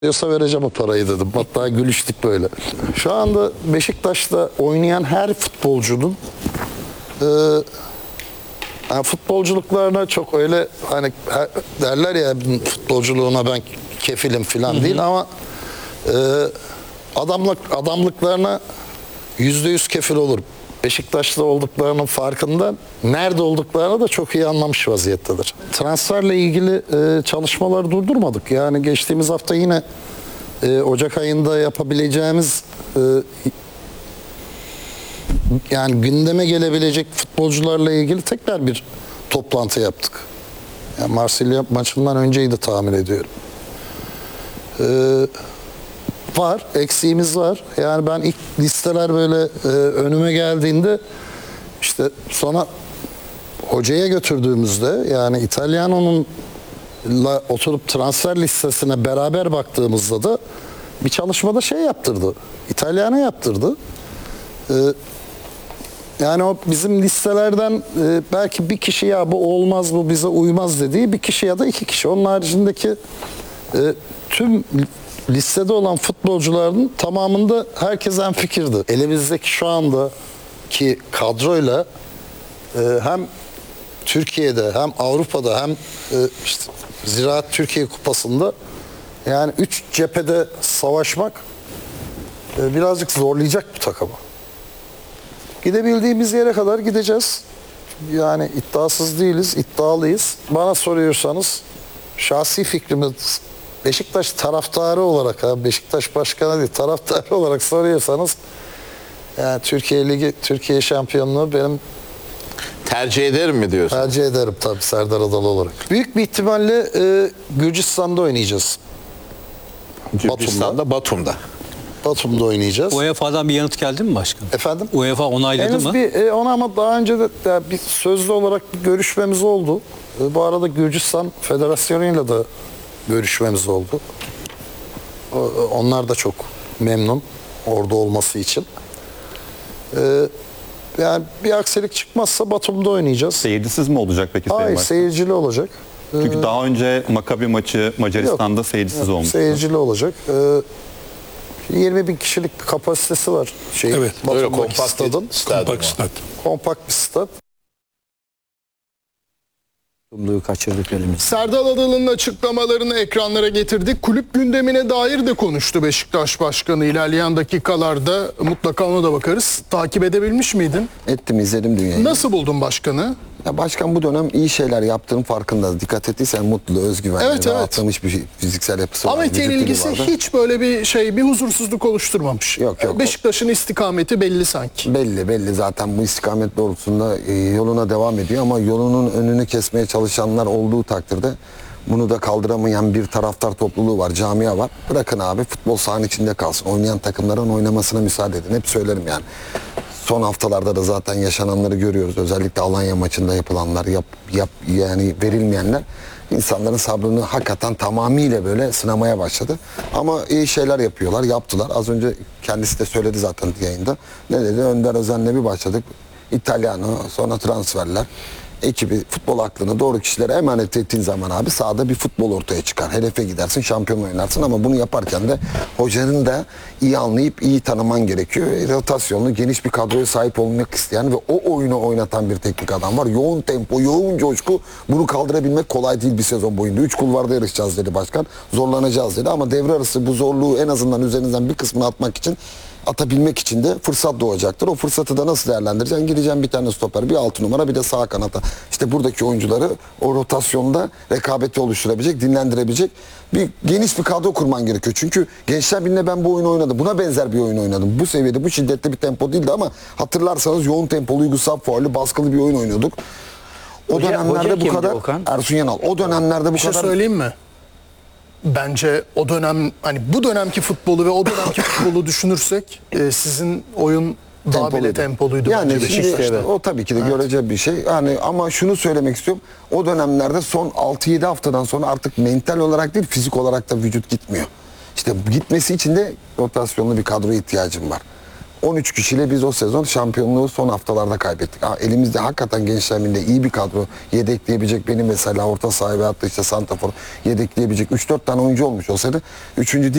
Diyorsa vereceğim o parayı dedim. Hatta gülüştük böyle. Şu anda Beşiktaş'ta oynayan her futbolcunun yani futbolculuklarına çok öyle hani derler ya futbolculuğuna ben kefilim falan değil ama adamlıklarına %100 kefil olur. Beşiktaş'ta olduklarının farkında, nerede olduklarını da çok iyi anlamış vaziyettedir. Transferle ilgili çalışmaları durdurmadık. Yani geçtiğimiz hafta yine Ocak ayında yapabileceğimiz yani gündeme gelebilecek futbolcularla ilgili tekrar bir toplantı yaptık. Yani Marsilya maçından önceydi tahmin ediyorum. Var, eksiğimiz var. Yani ben ilk listeler böyle önüme geldiğinde işte sonra hocaya götürdüğümüzde yani İtalyano'nun oturup transfer listesine beraber baktığımızda da bir çalışmada şey yaptırdı. İtalyano yaptırdı. Yani o bizim listelerden belki bir kişi ya bu olmaz bu bize uymaz dediği bir kişi ya da iki kişi. Onun haricindeki tüm listede olan futbolcuların tamamında herkes hemfikirdi. Elimizdeki şu andaki kadroyla hem Türkiye'de hem Avrupa'da hem işte Ziraat Türkiye Kupası'nda yani 3 cephede savaşmak birazcık zorlayacak bu takımı. Gidebildiğimiz yere kadar gideceğiz. Yani iddiasız değiliz, iddialıyız. Bana soruyorsanız şahsi fikrimiz Beşiktaş taraftarı olarak, Beşiktaş başkanı değil, taraftarı olarak soruyorsanız yani Türkiye Ligi, Türkiye şampiyonluğu benim tercih ederim mi diyorsun? tercih ederim tabii Serdar Adalı olarak. Büyük bir ihtimalle Gürcistan'da oynayacağız. Gürcistan'da, Batum'da. Batum'da oynayacağız. UEFA'dan bir yanıt geldi mi başkanım? Efendim? UEFA onayladı Henüz mı? bir ona ama daha önce de bir sözlü olarak bir görüşmemiz oldu. Bu arada Gürcistan Federasyonu'yla da görüşmemiz oldu. Onlar da çok memnun orada olması için. Yani bir aksilik çıkmazsa Batum'da oynayacağız. Seyircisiz mi olacak peki? Hayır, seyircili olacak. Çünkü daha önce Maccabi maçı Macaristan'da seyircisiz olmuştu. Seyircili olacak. 20 bin kişilik bir kapasitesi var. Evet, öyle kompakt stadın. kompakt stat. Kompakt bir stat. Kaçırdık elimizi. Serdar Adalı'nın açıklamalarını ekranlara getirdik. Kulüp gündemine dair de konuştu Beşiktaş Başkanı ilerleyen dakikalarda. Mutlaka ona da bakarız. Takip edebilmiş miydin? Ettim, izledim dünyayı. Nasıl buldun başkanı? Ya başkan bu dönem iyi şeyler yaptığının farkında. Dikkat ettiysen mutlu, özgüvenli, Evet, evet. rahatlamış bir fiziksel yapısı var. Ahmet vücut dili yenilgisi vardı. hiç böyle bir huzursuzluk oluşturmamış. Yok. Beşiktaş'ın istikameti belli sanki. Belli zaten bu istikamet doğrultusunda yoluna devam ediyor ama yolunun önünü kesmeye çalışanlar olduğu takdirde bunu da kaldıramayan bir taraftar topluluğu var, camia var. Bırakın abi futbol sahanın içinde kalsın. Oynayan takımların oynamasına müsaade edin. Hep söylerim yani. Son haftalarda da zaten yaşananları görüyoruz. Özellikle Alanya maçında yapılanlar, yani verilmeyenler insanların sabrını hakikaten tamamıyla böyle sınamaya başladı. Ama iyi şeyler yaptılar. Az önce kendisi de söyledi zaten yayında. Ne dedi? Önder Özen'le bir başladık. İtalyano, sonra transferler. Ekibi, futbol aklını doğru kişilere emanet ettiğin zaman abi sahada bir futbol ortaya çıkar. Hedefe gidersin, şampiyon oynarsın ama bunu yaparken de hocanın da iyi anlayıp iyi tanıman gerekiyor. Rotasyonlu, geniş bir kadroya sahip olmak isteyen ve o oyunu oynatan bir teknik adam var. Yoğun tempo, yoğun coşku, bunu kaldırabilmek kolay değil bir sezon boyunca. 3 kulvarda yarışacağız dedi başkan. Zorlanacağız dedi ama devre arası bu zorluğu en azından üzerinizden bir kısmını atabilmek için de fırsat doğacaktır. O fırsatı da nasıl değerlendireceksin? Gireceğim bir tane stoper, bir 6 numara, bir de sağ kanata. İşte buradaki oyuncuları o rotasyonda rekabeti oluşturabilecek, dinlendirebilecek bir geniş bir kadro kurman gerekiyor. Çünkü Gençler Birliği'nde ben bu oyunu oynadım. Buna benzer bir oyun oynadım. Bu seviyede, bu şiddetli bir tempo değildi ama hatırlarsanız yoğun tempolu, Yugosłav faulü, baskılı bir oyun oynuyorduk. O dönemlerde bu kadar Ersun Yanal. O dönemlerde bu Bir şey kadar söyleyeyim mi? Bence o dönem hani bu dönemki futbolu ve o dönemki futbolu düşünürsek sizin oyun daha bile tempoluydu. Yani bence şimdi Beşiktaş'ta. o tabii ki de görece bir şey. Yani ama şunu söylemek istiyorum. O dönemlerde son 6-7 haftadan sonra artık mental olarak değil fizik olarak da vücut gitmiyor. İşte gitmesi için de rotasyonlu bir kadroya ihtiyacım var. 13 kişiyle biz o sezon şampiyonluğu son haftalarda kaybettik. Elimizde hakikaten Gençler Birliği'nde iyi bir kadro, yedekleyebilecek, benim mesela orta saha veyahut da işte santrafor yedekleyebilecek 3-4 tane oyuncu olmuş olsaydı 3.